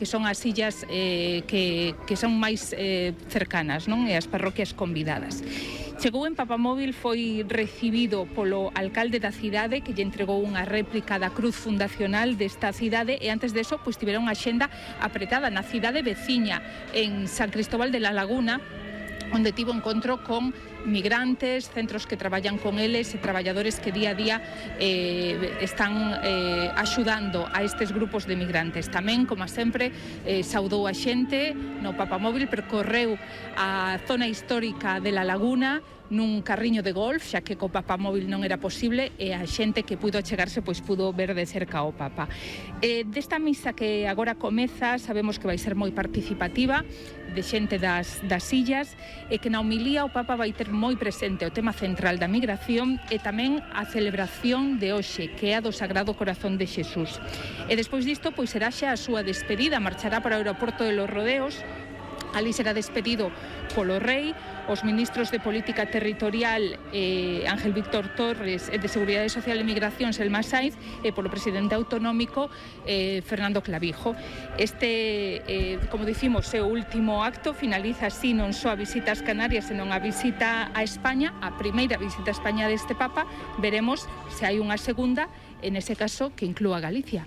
que son as illas que son máis cercanas, non? E as parroquias convidadas. Chegou en Papamóvil, foi recibido polo alcalde da cidade, que lle entregou unha réplica da cruz fundacional desta cidade, e antes deso, pois tiveron unha xenda apretada na cidade veciña, en San Cristóbal de la Laguna, onde tivo encontro con migrantes, centros que traballan con eles e traballadores que día a día están axudando a estes grupos de migrantes. Tamén, como sempre, saudou a xente no Papamóvil, percorreu a zona histórica de la Laguna nun carriño de golf, xa que co Papamóvil non era posible, e a xente que puido achegarse pois pudo ver de cerca o Papa. Desta misa que agora comeza, sabemos que vai ser moi participativa, de xente das illas, e que na homilía o Papa vai ter moi presente o tema central da migración e tamén a celebración de hoxe, que é a do Sagrado Corazón de Xesús. E despois disto, pois será xa a súa despedida, marchará para o aeroporto de Los Rodeos. Ali será despedido polo rei, os ministros de Política Territorial Ángel Víctor Torres, e de Seguridade Social e Migracións Selma Saiz, e polo presidente autonómico Fernando Clavijo. Como dicimos, é o último acto, finaliza así non só a visita ás Canarias, senón a visita a España, a primeira visita a España deste Papa. Veremos se hai unha segunda, en ese caso que inclúa Galicia.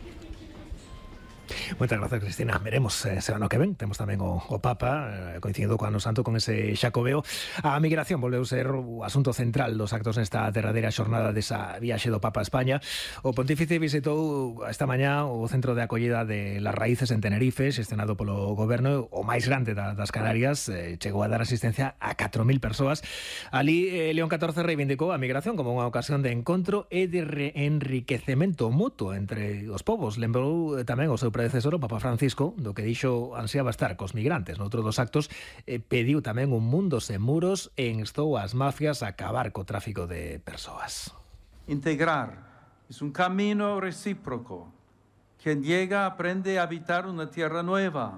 Moitas grazas, Cristina. Veremos se ano que ven. Temos tamén o Papa coincidindo co Ano Santo con ese xacobeo. A migración volveu ser o asunto central dos actos nesta derradeira xornada desa viaxe do Papa a España. O pontífice visitou esta mañá o centro de acollida de Las Raíces en Tenerife, xestionado polo goberno, o máis grande das Canarias. Chegou a dar asistencia a 4.000 persoas. Ali, León XIV reivindicou a migración como unha ocasión de encontro e de enriquecemento mutuo entre os povos. Lembrou tamén o seu predecesor, o Papa Francisco, do que dixo ansiaba estar cos migrantes. Noutro dos actos pediu tamén un mundo sen muros e instou as mafias a acabar co tráfico de persoas. Integrar es un camino recíproco. Quien llega aprende a habitar una tierra nueva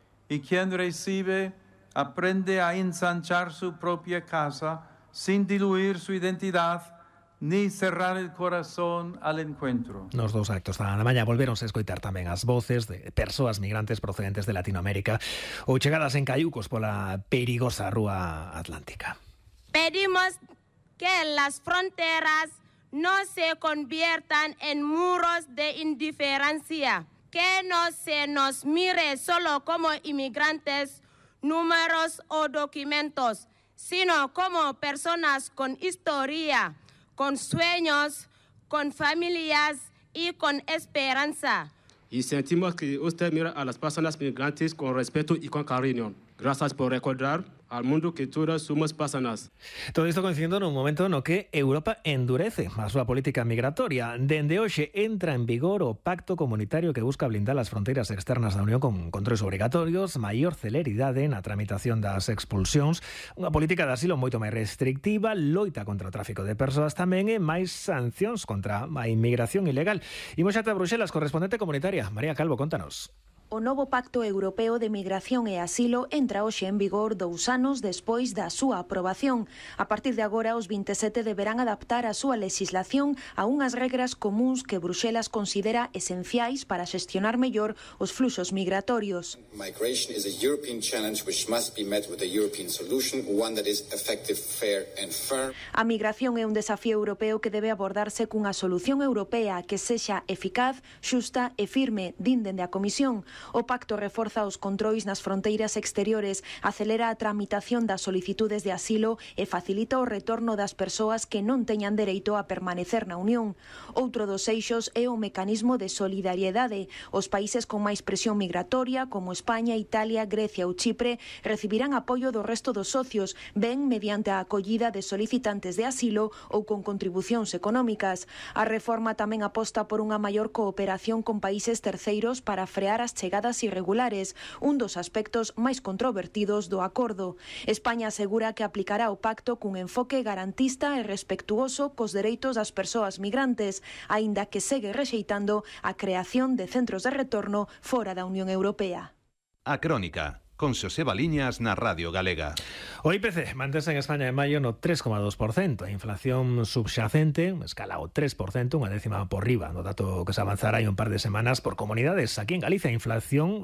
y quien recibe aprende a ensanchar su propia casa sin diluir su identidad ni cerrar el corazón al encuentro. Nos dous actos da mañá volvéronse a escoitar tamén as voces de persoas migrantes procedentes de Latinoamérica ou chegadas en caiucos pola perigosa rúa atlántica. Pedimos que las fronteras no se conviertan en muros de indiferencia, que no se nos mire solo como inmigrantes, números o documentos, sino como personas con historia, con sueños, con familias y con esperanza. Y sentimos que usted mira a las personas migrantes con respeto y con cariño. Gracias por recordar al mundo que todas somos personas. Todo isto coincidindo nun momento no que Europa endurece a súa política migratoria. Dende hoxe entra en vigor o pacto comunitario que busca blindar as fronteiras externas da Unión con controles obrigatorios, maior celeridade na tramitación das expulsións, unha política de asilo moito máis restrictiva, loita contra o tráfico de persoas tamén e máis sancións contra a inmigración ilegal. Imos xa a Bruxelas, correspondente comunitaria. María Calvo, contanos. O novo Pacto Europeo de Migración e Asilo entra hoxe en vigor 2 anos despois da súa aprobación. A partir de agora, os 27 deberán adaptar a súa legislación a unhas regras comuns que Bruxelas considera esenciais para xestionar mellor os fluxos migratorios. Migration is a European challenge which must be met with a European solution, one that is effective, fair and firm. A migración é un desafío europeo que debe abordarse cunha solución europea que sexa eficaz, xusta e firme, din dende a Comisión. O pacto reforza os controis nas fronteiras exteriores, acelera a tramitación das solicitudes de asilo e facilita o retorno das persoas que non teñan dereito a permanecer na Unión. Outro dos eixos é o mecanismo de solidariedade. Os países con máis presión migratoria, como España, Italia, Grecia ou Chipre, recibirán apoio do resto dos socios, ben mediante a acollida de solicitantes de asilo ou con contribucións económicas. A reforma tamén aposta por unha maior cooperación con países terceiros para frear as chegadas irregulares, un dos aspectos máis controvertidos do acordo. España asegura que aplicará o pacto cun enfoque garantista e respectuoso cos dereitos das persoas migrantes, aínda que segue rexeitando a creación de centros de retorno fora da Unión Europea. A Crónica, con Xoseba Liñas na Radio Galega. O IPC mantese en España en maio no 3,2%. A inflación subxacente escala o 3%, unha décima por riba no dato que se avanzará hai un par de semanas por comunidades. Aquí en Galicia a inflación